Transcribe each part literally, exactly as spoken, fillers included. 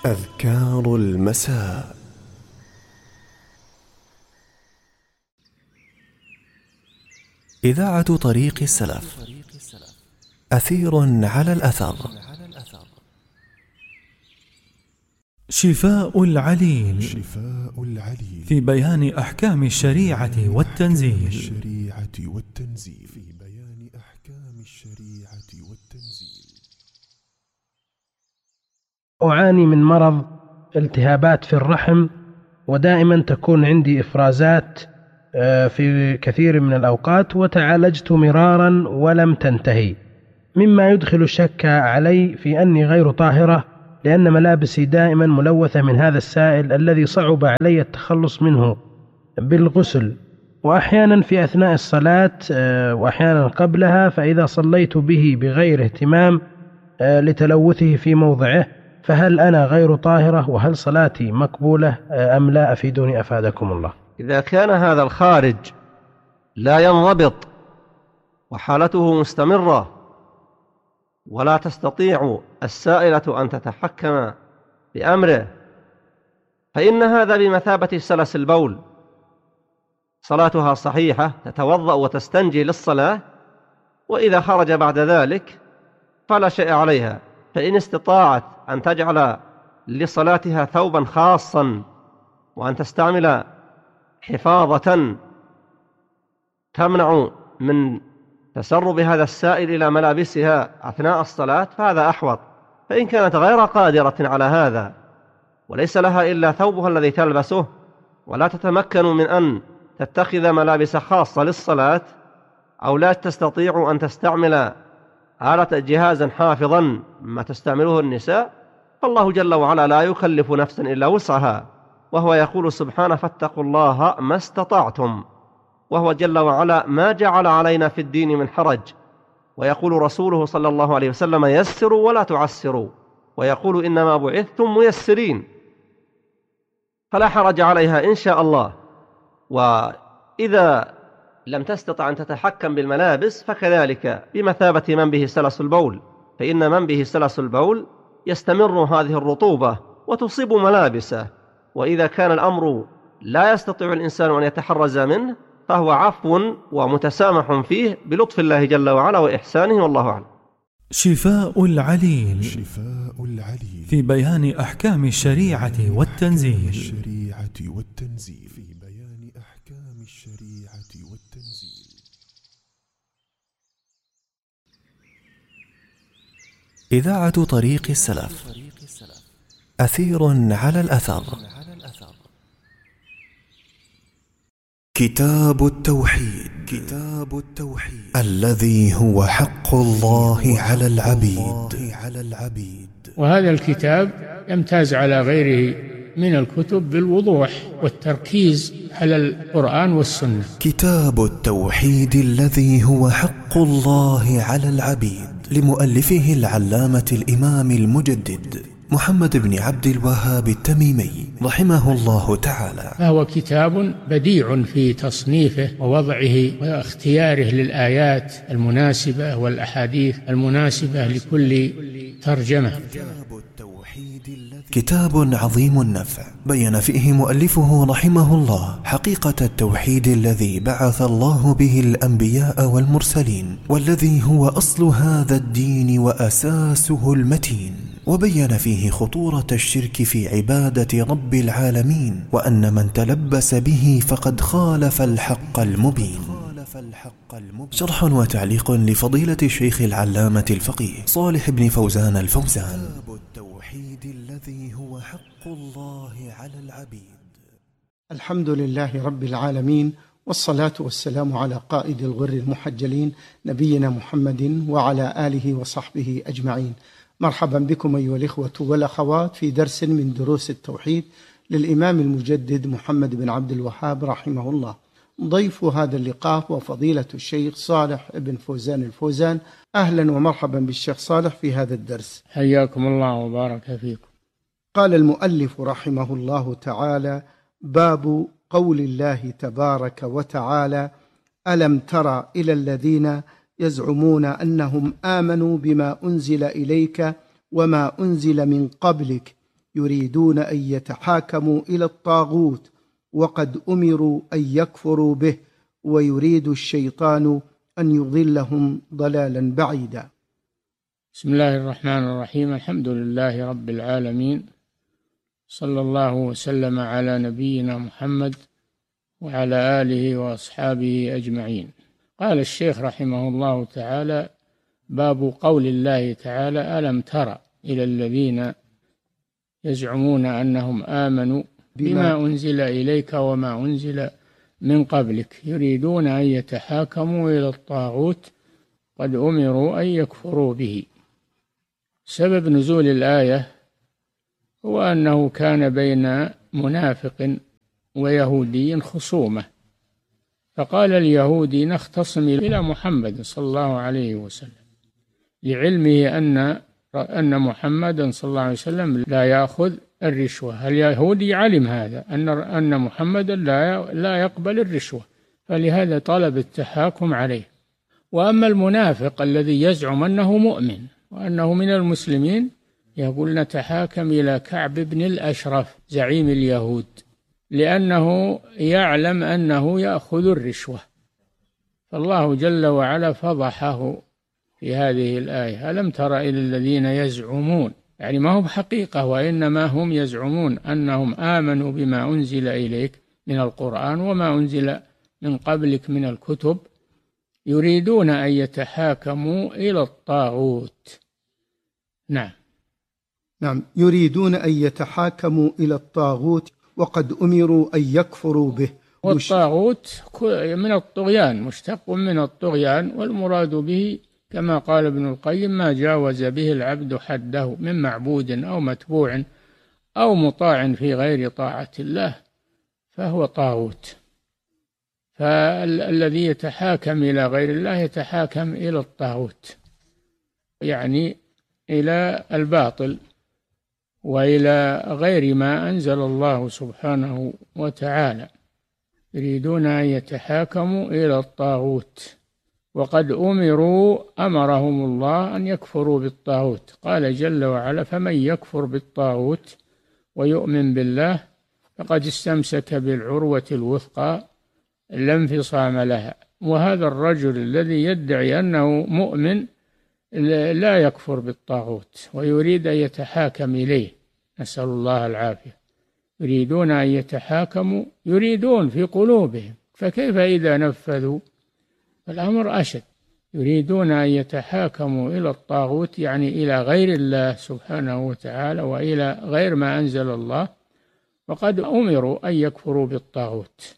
أذكار المساء. إذاعة طريق السلف، أثير على الأثر. شفاء العليل شفاء العليل في بيان أحكام الشريعة والتنزيل. الشريعة والتنزيل في بيان أحكام الشريعة والتنزيل. أعاني من مرض التهابات في الرحم، ودائما تكون عندي إفرازات في كثير من الأوقات، وتعالجت مرارا ولم تنتهي، مما يدخل الشك علي في أني غير طاهرة، لأن ملابسي دائما ملوثة من هذا السائل الذي صعب علي التخلص منه بالغسل، وأحيانا في أثناء الصلاة وأحيانا قبلها، فإذا صليت به بغير اهتمام لتلوثه في موضعه، فهل أنا غير طاهرة؟ وهل صلاتي مقبولة أم لا؟ أفيدوني أفادكم الله. إذا كان هذا الخارج لا ينضبط وحالته مستمرة ولا تستطيع السائلة أن تتحكم بأمره، فإن هذا بمثابة سلس البول، صلاتها صحيحة، تتوضأ وتستنجي للصلاة، وإذا خرج بعد ذلك فلا شيء عليها. فإن استطاعت أن تجعل لصلاتها ثوبا خاصا وأن تستعمل حفاظة تمنع من تسرب هذا السائل إلى ملابسها أثناء الصلاة فهذا أحوط. فإن كانت غير قادرة على هذا وليس لها إلا ثوبها الذي تلبسه، ولا تتمكن من أن تتخذ ملابس خاصة للصلاة، أو لا تستطيع أن تستعمل آلة جهازا حافظا ما تستعمله النساء، فالله جل وعلا لا يكلف نفسا إلا وسعها، وهو يقول سبحانه: فاتقوا الله ما استطعتم، وهو جل وعلا ما جعل علينا في الدين من حرج. ويقول رسوله صلى الله عليه وسلم: يسروا ولا تعسروا، ويقول: إنما بعثتم ميسرين، فلا حرج عليها إن شاء الله. وإذا لم تستطع أن تتحكم بالملابس فكذلك بمثابة من به سلس البول، فإن من به سلس البول يستمر هذه الرطوبة وتصيب ملابسه، وإذا كان الأمر لا يستطيع الإنسان أن يتحرز منه فهو عفو ومتسامح فيه بلطف الله جل وعلا وإحسانه، والله أعلم. شفاء العليل شفاء العليل في بيان أحكام الشريعة والتنزيل. الشريعة والتنزيل في بيان أحكام الشريعة والتنزيل. إذاعة طريق السلف، أثير على الأثر. كتاب التوحيد. كتاب التوحيد الذي هو حق الله على العبيد. وهذا الكتاب يمتاز على غيره من الكتب بالوضوح والتركيز على القرآن والسنة. كتاب التوحيد الذي هو حق الله على العبيد، لمؤلفه العلامة الإمام المجدد محمد بن عبد الوهاب التميمي رحمه الله تعالى. فهو كتاب بديع في تصنيفه ووضعه واختياره للآيات المناسبة والأحاديث المناسبة لكل ترجمة. كتاب عظيم النفع، بين فيه مؤلفه رحمه الله حقيقة التوحيد الذي بعث الله به الأنبياء والمرسلين، والذي هو أصل هذا الدين وأساسه المتين، وبين فيه خطورة الشرك في عبادة رب العالمين، وأن من تلبس به فقد خالف الحق المبين. شرح وتعليق لفضيلة الشيخ العلامة الفقيه صالح بن فوزان الفوزان. التوحيد الذي هو حق الله على العبيد. الحمد لله رب العالمين، والصلاة والسلام على قائد الغر المحجلين نبينا محمد وعلى آله وصحبه أجمعين. مرحبا بكم أيها الإخوة والأخوات في درس من دروس التوحيد للإمام المجدد محمد بن عبد الوهاب رحمه الله. ضيف هذا اللقاء وفضيلة الشيخ صالح بن فوزان الفوزان. أهلا ومرحبا بالشيخ صالح في هذا الدرس. حياكم الله وبارك فيكم. قال المؤلف رحمه الله تعالى: باب قول الله تبارك وتعالى: ألم تر إلى الذين يزعمون أنهم آمنوا بما أنزل إليك وما أنزل من قبلك يريدون أن يتحاكموا إلى الطاغوت وقد أمروا أن يكفروا به ويريد الشيطان أن يضلهم ضلالا بعيدا. بسم الله الرحمن الرحيم. الحمد لله رب العالمين، صلى الله وسلم على نبينا محمد وعلى آله وأصحابه أجمعين. قال الشيخ رحمه الله تعالى: باب قول الله تعالى: ألم تر إلى الذين يزعمون أنهم آمنوا بما أنزل إليك وما أنزل من قبلك يريدون أن يتحاكموا إلى الطاغوت قد أمروا أن يكفروا به. سبب نزول الآية هو أنه كان بين منافق ويهودي خصومة، فقال اليهودي: نختصم إلى محمد صلى الله عليه وسلم، لعلمه أن أن محمدا صلى الله عليه وسلم لا يأخذ الرشوة. اليهودي علم هذا، أن أن محمدا لا لا يقبل الرشوة، فلهذا طلب التحاكم عليه. وأما المنافق الذي يزعم أنه مؤمن وأنه من المسلمين يقول: نتحاكم إلى كعب بن الأشرف زعيم اليهود، لأنه يعلم أنه يأخذ الرشوة. فالله جل وعلا فضحه في هذه الآية: ألم تر إلى الذين يزعمون، يعني ما هو بحقيقة، وإنما هم يزعمون أنهم آمنوا بما أنزل إليك من القرآن وما أنزل من قبلك من الكتب يريدون أن يتحاكموا إلى الطاغوت. نعم نعم يريدون أن يتحاكموا إلى الطاغوت وقد أمروا أن يكفروا به. والطاغوت من الطغيان، مشتق من الطغيان، والمراد به كما قال ابن القيم: ما جاوز به العبد حده من معبود أو متبوع أو مطاع في غير طاعة الله فهو طاغوت. فالذي يتحاكم إلى غير الله يتحاكم إلى الطاغوت، يعني إلى الباطل وإلى غير ما أنزل الله سبحانه وتعالى. يريدون أن يتحاكموا إلى الطاغوت وقد أمروا أمرهم الله أن يكفروا بالطاغوت. قال جل وعلا: فمن يكفر بالطاغوت ويؤمن بالله فقد استمسك بالعروة الوثقى لا انفصام لها. وهذا الرجل الذي يدعي أنه مؤمن لا يكفر بالطاغوت ويريد أن يتحاكم إليه، نسأل الله العافية. يريدون أن يتحاكموا، يريدون في قلوبهم، فكيف إذا نفذوا؟ الأمر أشد. يريدون أن يتحاكموا إلى الطاغوت، يعني إلى غير الله سبحانه وتعالى وإلى غير ما أنزل الله، وقد أمروا أن يكفروا بالطاغوت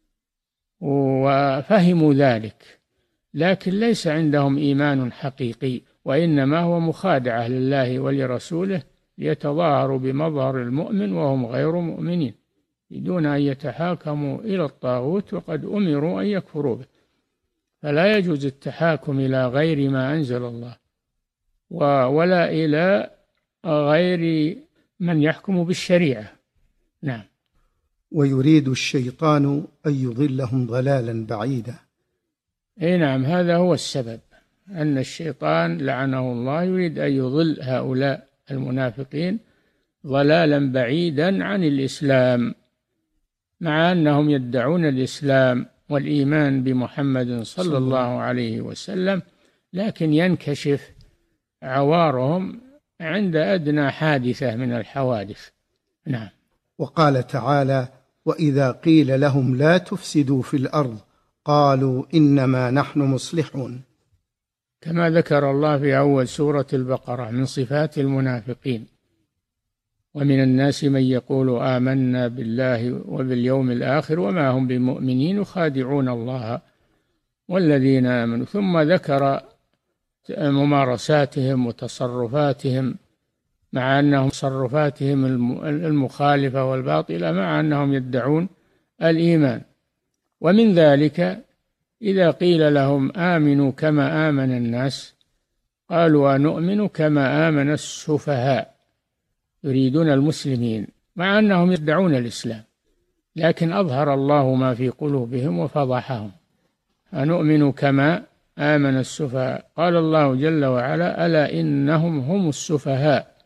وفهموا ذلك، لكن ليس عندهم إيمان حقيقي، وإنما هو مخادعة لله ولرسوله ليتظاهروا بمظهر المؤمن وهم غير مؤمنين. يريدون أن يتحاكموا إلى الطاغوت وقد أمروا أن يكفروا به. فلا يجوز التحاكم إلى غير ما أنزل الله ولا إلى غير من يحكم بالشريعة. نعم. ويريد الشيطان أن يضلهم ضلالا بعيدا. أي نعم، هذا هو السبب، أن الشيطان لعنه الله يريد أن يضل هؤلاء المنافقين ضلالا بعيدا عن الإسلام، مع أنهم يدعون الإسلام والإيمان بمحمد صلى الله عليه وسلم، لكن ينكشف عوارهم عند أدنى حادثة من الحوادث. نعم. وقال تعالى: وإذا قيل لهم لا تفسدوا في الأرض قالوا إنما نحن مصلحون، كما ذكر الله في أول سورة البقرة من صفات المنافقين: ومن الناس من يقول آمنا بالله وباليوم الآخر وما هم بمؤمنين يخادعون الله والذين آمنوا. ثم ذكر ممارساتهم وتصرفاتهم، مع أنهم تصرفاتهم المخالفة والباطلة، مع أنهم يدعون الإيمان. ومن ذلك إذا قيل لهم آمنوا كما آمن الناس قالوا أنؤمن كما آمن السفهاء، يريدون المسلمين مع أنهم يدعون الإسلام، لكن أظهر الله ما في قلوبهم وفضحهم. أنؤمن كما آمن السفهاء. قال الله جل وعلا: ألا إنهم هم السفهاء،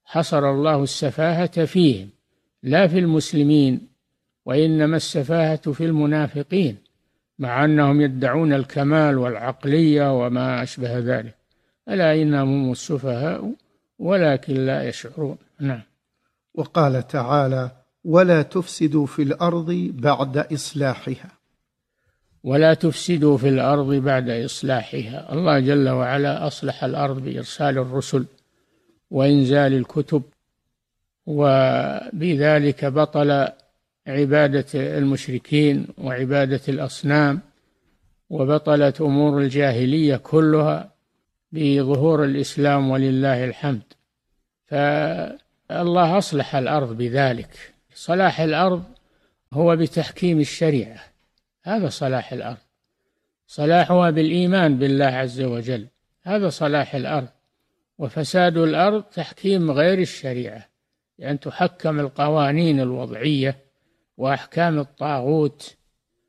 حصر الله السفاهة فيهم لا في المسلمين، وإنما السفاهة في المنافقين، مع أنهم يدعون الكمال والعقلية وما أشبه ذلك، ألا إنهم هم السفهاء ولكن لا يشعرون. نعم. وقال تعالى: ولا تفسدوا في الأرض بعد إصلاحها. ولا تفسدوا في الأرض بعد إصلاحها. الله جل وعلا أصلح الأرض بإرسال الرسل وإنزال الكتب، وبذلك بطل عبادة المشركين وعبادة الأصنام، وبطلت أمور الجاهلية كلها بظهور الإسلام ولله الحمد. فالله أصلح الأرض بذلك. صلاح الأرض هو بتحكيم الشريعة، هذا صلاح الأرض. صلاحها بالإيمان بالله عز وجل، هذا صلاح الأرض. وفساد الأرض تحكيم غير الشريعة، لأن تحكم القوانين الوضعية وأحكام الطاغوت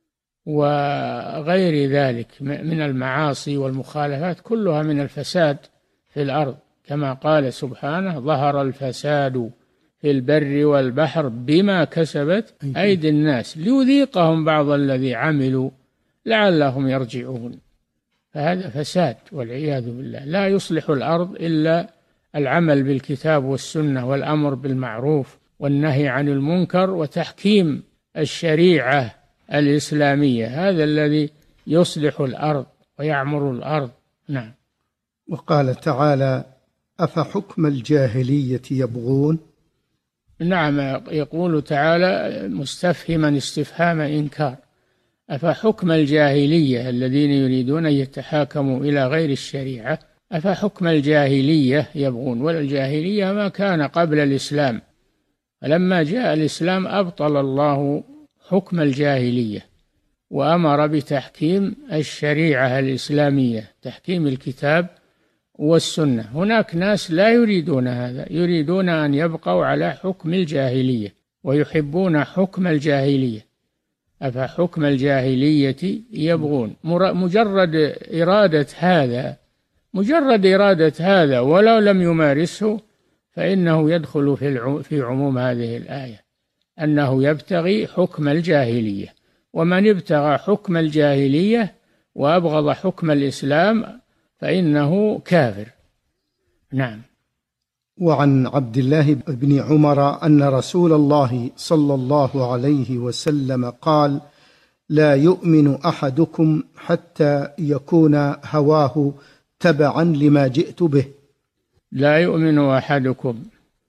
وغير ذلك من المعاصي والمخالفات، كلها من الفساد في الأرض، كما قال سبحانه: ظهر الفساد في البر والبحر بما كسبت أيدي الناس ليذيقهم بعض الذي عملوا لعلهم يرجعون. فهذا فساد والعياذ بالله. لا يصلح الأرض إلا العمل بالكتاب والسنة والأمر بالمعروف والنهي عن المنكر وتحكيم الشريعة الإسلامية، هذا الذي يصلح الأرض ويعمر الأرض. نعم. وقال تعالى: أفحكم الجاهلية يبغون. نعم، يقول تعالى مستفهما استفهام إنكار: أفحكم الجاهلية الذين يريدون أن يتحاكموا إلى غير الشريعة، أفحكم الجاهلية يبغون. والجاهلية ما كان قبل الإسلام، فلما جاء الإسلام أبطل الله حكم الجاهلية وأمر بتحكيم الشريعة الإسلامية، تحكيم الكتاب والسنة. هناك ناس لا يريدون هذا، يريدون أن يبقوا على حكم الجاهلية ويحبون حكم الجاهلية. أفحكم الجاهلية يبغون. مجرد إرادة هذا مجرد إرادة هذا ولو لم يمارسه فإنه يدخل في في عموم هذه الآية، أنه يبتغي حكم الجاهلية. ومن ابتغى حكم الجاهلية وأبغض حكم الإسلام فإنه كافر. نعم. وعن عبد الله بن عمر أن رسول الله صلى الله عليه وسلم قال: لا يؤمن أحدكم حتى يكون هواه تبعا لما جئت به. لا يؤمن أحدكم،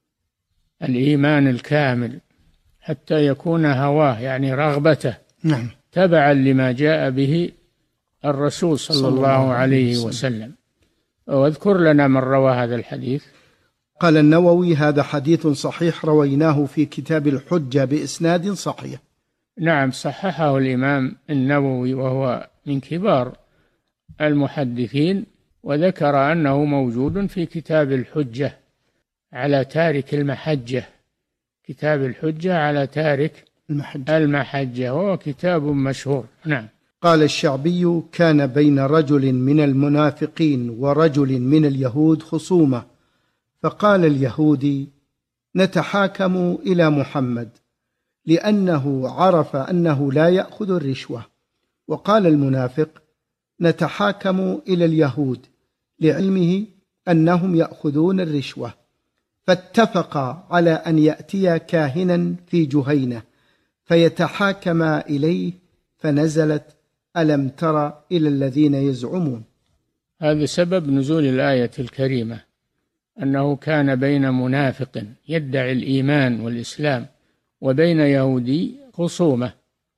الإيمان الكامل، حتى يكون هواه يعني رغبته نعم تبعا لما جاء به الرسول صلى, صلى الله, الله عليه وسلم, وسلم. واذكر لنا من روى هذا الحديث. قال النووي: هذا حديث صحيح رويناه في كتاب الحجة بإسناد صحيح. نعم، صححه الإمام النووي وهو من كبار المحدثين، وذكر أنه موجود في كتاب الحجة على تارك المحجة، كتاب الحجة على تارك المحجة, المحجة وهو كتاب مشهور. نعم. قال الشعبي: كان بين رجل من المنافقين ورجل من اليهود خصومة، فقال اليهودي: نتحاكم إلى محمد لأنه عرف أنه لا يأخذ الرشوة، وقال المنافق: نتحاكم إلى اليهود لعلمه أنهم يأخذون الرشوة. فاتفقا على أن يأتيا كاهنا في جهينة فيتحاكما إليه، فنزلت: ألم تر إلى الذين يزعمون. هذا سبب نزول الآية الكريمة، أنه كان بين منافق يدعي الإيمان والإسلام وبين يهودي خصومة،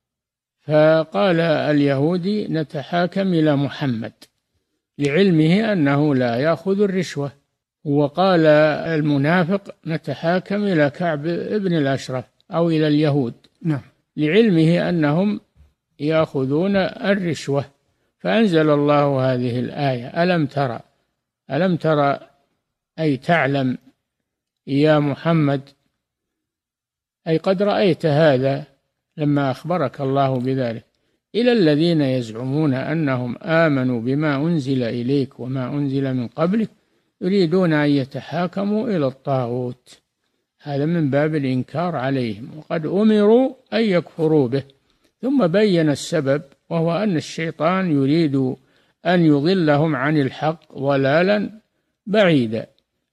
فقال اليهودي: نتحاكم إلى محمد لعلمه أنه لا يأخذ الرشوة، وقال المنافق: نتحاكم إلى كعب ابن الأشرف أو إلى اليهود نعم. لعلمه أنهم يأخذون الرشوة. فأنزل الله هذه الآية: ألم ترى ألم ترى أي تعلم يا محمد، أي قد رأيت هذا لما أخبرك الله بذلك، إلى الذين يزعمون أنهم آمنوا بما أنزل إليك وما أنزل من قبلك يريدون أن يتحاكموا إلى الطاغوت، هذا من باب الإنكار عليهم، وقد أمروا أن يكفروا به. ثم بين السبب، وهو أن الشيطان يريد أن يضلهم عن الحق ضلالا بعيدا،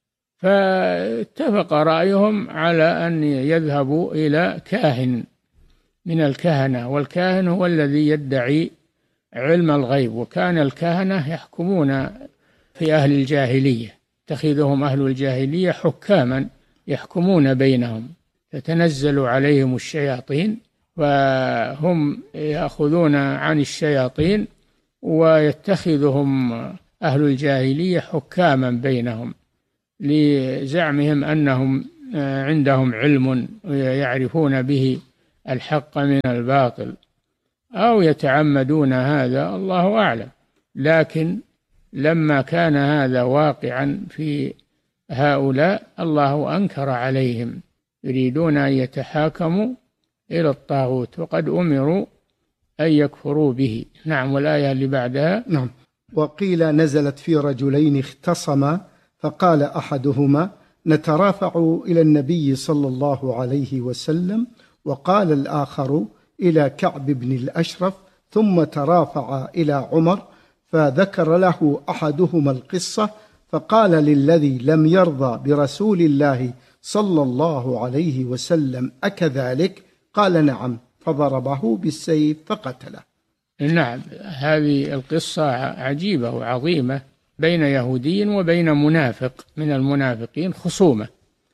فاتفق رأيهم على أن يذهبوا إلى كاهن من الكهنة، والكاهن هو الذي يدعي علم الغيب، وكان الكهنة يحكمون في أهل الجاهلية، اتخذهم أهل الجاهلية حكاما يحكمون بينهم، تتنزل عليهم الشياطين وهم يأخذون عن الشياطين، ويتخذهم أهل الجاهلية حكاما بينهم لزعمهم أنهم عندهم علم يعرفون به الحق من الباطل، أو يتعمدون هذا، الله أعلم. لكن لما كان هذا واقعا في هؤلاء الله أنكر عليهم، يريدون أن يتحاكموا إلى الطاغوت، وقد أمروا أن يكفروا به. نعم. والآية اللي بعدها. نعم. وقيل نزلت في رجلين اختصما فقال أحدهما نترافع إلى النبي صلى الله عليه وسلم، وقال الآخر إلى كعب بن الأشرف، ثم ترافع إلى عمر، فذكر له أحدهما القصة، فقال للذي لم يرضى برسول الله صلى الله عليه وسلم أكذلك؟ قال نعم، فضربه بالسيف فقتله. نعم. هذه القصة عجيبة وعظيمة، بين يهودي وبين منافق من المنافقين خصومة،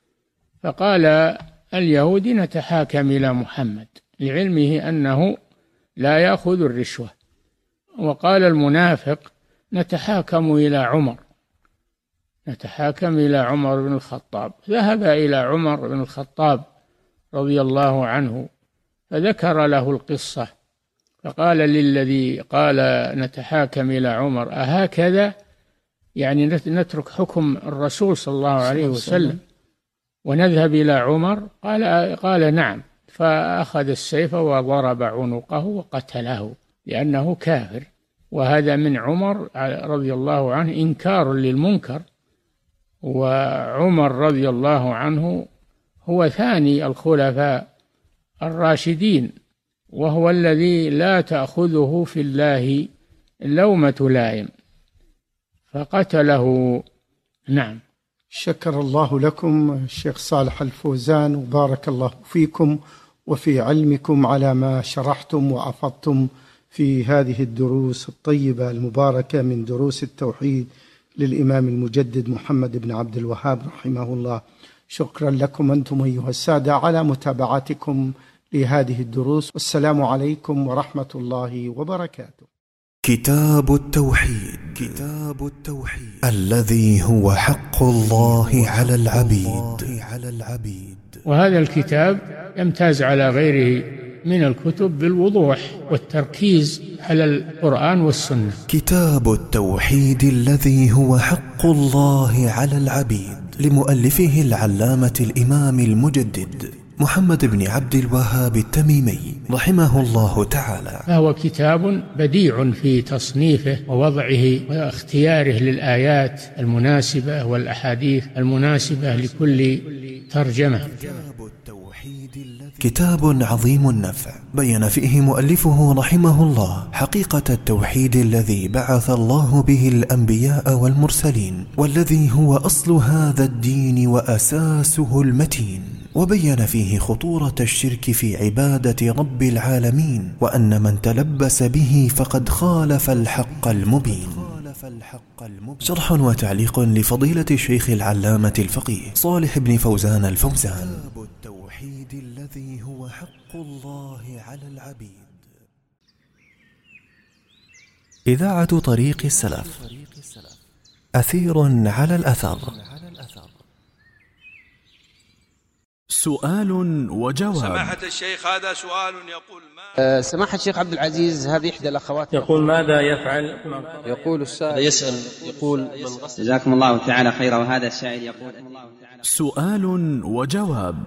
فقال اليهودي نتحاكم إلى محمد لعلمه أنه لا يأخذ الرشوة، وقال المنافق نتحاكم إلى عمر نتحاكم إلى عمر بن الخطاب. ذهب إلى عمر بن الخطاب رضي الله عنه فذكر له القصة، فقال للذي قال نتحاكم إلى عمر أهكذا، يعني نترك حكم الرسول صلى الله عليه وسلم ونذهب إلى عمر؟ قال قال نعم، فأخذ السيف وضرب عنقه وقتله لأنه كافر. وهذا من عمر رضي الله عنه إنكار للمنكر، وعمر رضي الله عنه هو ثاني الخلفاء الراشدين، وهو الذي لا تأخذه في الله لومة لائم، فقتله. نعم. شكر الله لكم الشيخ صالح الفوزان، وبارك الله فيكم وفي علمكم على ما شرحتم وأفضتم في هذه الدروس الطيبة المباركة من دروس التوحيد للإمام المجدد محمد بن عبد الوهاب رحمه الله. شكرا لكم أنتم أيها السادة على متابعتكم لهذه الدروس، والسلام عليكم ورحمة الله وبركاته. كتاب التوحيد. كتاب التوحيد الذي هو حق الله على العبيد. وهذا الكتاب يمتاز على غيره من الكتب بالوضوح والتركيز على القرآن والسنة. كتاب التوحيد الذي هو حق الله على العبيد، لمؤلفه العلامة الإمام المجدد محمد بن عبد الوهاب التميمي رحمه الله تعالى. فهو كتاب بديع في تصنيفه ووضعه واختياره للآيات المناسبة والأحاديث المناسبة لكل ترجمة. كتاب عظيم النفع، بين فيه مؤلفه رحمه الله حقيقة التوحيد الذي بعث الله به الأنبياء والمرسلين، والذي هو أصل هذا الدين وأساسه المتين، وبين فيه خطورة الشرك في عبادة رب العالمين، وأن من تلبس به فقد خالف الحق المبين. شرح وتعليق لفضيلة الشيخ العلامة الفقيه صالح بن فوزان الفوزان. التوحيد الذي هو حق الله على العبيد. إذاعة طريق السلف، أثير على الأثر. سؤال وجواب. سماحة الشيخ، هذا سؤال يقول ما أه سماحة الشيخ عبد العزيز، هذه إحدى الأخوات يقول ماذا يفعل؟ يقول السائل يسأل يقول جزاكم الله تعالى خيرا. وهذا السائل يقول سؤال وجواب.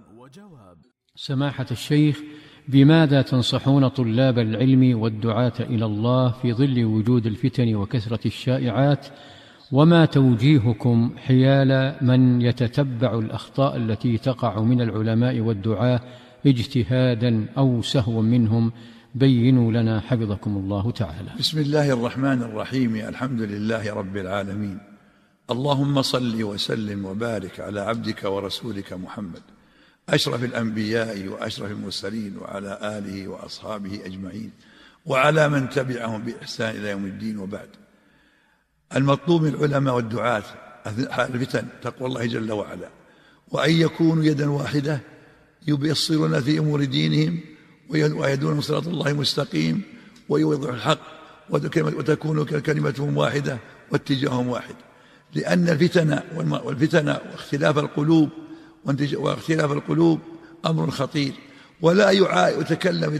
سماحة الشيخ، بماذا تنصحون طلاب العلم والدعاة إلى الله في ظل وجود الفتن وكثرة الشائعات وما توجيهكم حيال من يتتبع الأخطاء التي تقع من العلماء والدعاة اجتهادا أو سهوا منهم؟ بينوا لنا حفظكم الله تعالى. بسم الله الرحمن الرحيم. الحمد لله رب العالمين، اللهم صل وسلم وبارك على عبدك ورسولك محمد أشرف الأنبياء وأشرف المرسلين، وعلى آله وأصحابه أجمعين، وعلى من تبعهم بإحسان إلى يوم الدين. وبعد، المطلوب من العلماء والدعاة حال الفتن تقوى الله جل وعلا، وأن يكونوا يدا واحدة يبصرون في أمور دينهم ويهدون صراط الله مستقيم، ويوضح الحق وتكون كلمتهم واحدة واتجاههم واحد. لأن الفتن والفتن واختلاف القلوب واختلاف القلوب أمر خطير، ولا يتكلم